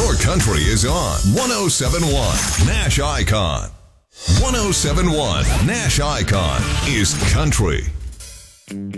Your country is on 1071 Nash Icon. 1071 Nash Icon is country.